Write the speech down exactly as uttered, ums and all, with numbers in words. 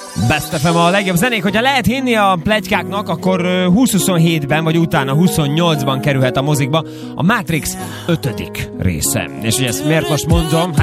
Best ef em a legjobb zenék, hogyha lehet hinni a pletykáknak, akkor húsz-huszonhétben vagy utána huszonnyolcban kerülhet a mozikba a Matrix ötödik része. És hogy ezt miért most mondom?